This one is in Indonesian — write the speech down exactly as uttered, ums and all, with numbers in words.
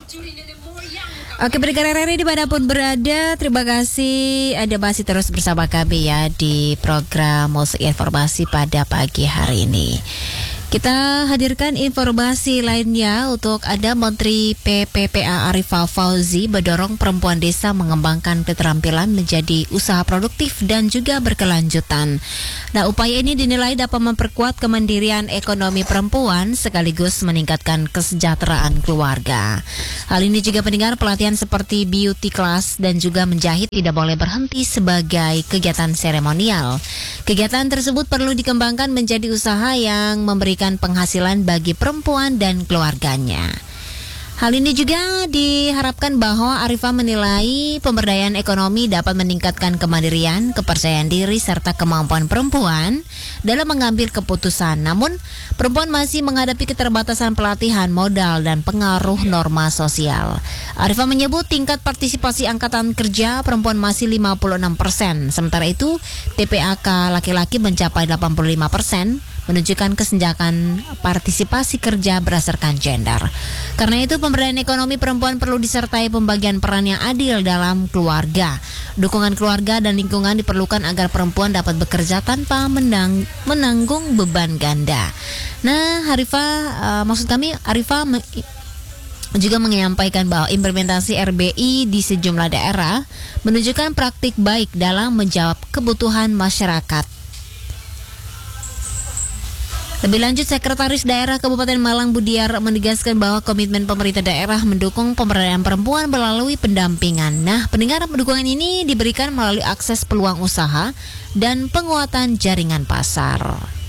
Oke, pendengar R R I dimanapun berada, terima kasih Anda masih terus bersama kami ya di program Musik Informasi pada pagi hari ini. Kita hadirkan informasi lainnya untuk Anda. Menteri P P P A Arifah Fauzi mendorong perempuan desa mengembangkan keterampilan menjadi usaha produktif dan juga berkelanjutan. Nah, upaya ini dinilai dapat memperkuat kemandirian ekonomi perempuan sekaligus meningkatkan kesejahteraan keluarga. Hal ini juga pendengar, pelatihan seperti beauty class dan juga menjahit tidak boleh berhenti sebagai kegiatan seremonial. Kegiatan tersebut perlu dikembangkan menjadi usaha yang memberikan penghasilan bagi perempuan dan keluarganya. Hal ini juga diharapkan bahwa Arifah menilai pemberdayaan ekonomi dapat meningkatkan kemandirian, kepercayaan diri, serta kemampuan perempuan dalam mengambil keputusan. Namun, perempuan masih menghadapi keterbatasan pelatihan, modal, dan pengaruh norma sosial. Arifah menyebut tingkat partisipasi angkatan kerja perempuan masih lima puluh enam persen. Sementara itu, T P A K laki-laki mencapai delapan puluh lima persen. Menunjukkan kesenjangan partisipasi kerja berdasarkan gender. Karena itu, pemberdayaan ekonomi perempuan perlu disertai pembagian peran yang adil dalam keluarga. Dukungan keluarga dan lingkungan diperlukan agar perempuan dapat bekerja tanpa menang, menanggung beban ganda. Nah, Arifah, uh, maksud kami Arifah me- juga menyampaikan bahwa implementasi R B I di sejumlah daerah menunjukkan praktik baik dalam menjawab kebutuhan masyarakat. Lebih lanjut, Sekretaris Daerah Kabupaten Malang Budiar menegaskan bahwa komitmen pemerintah daerah mendukung pemberdayaan perempuan melalui pendampingan. Nah, pendengar, dukungan ini diberikan melalui akses peluang usaha dan penguatan jaringan pasar.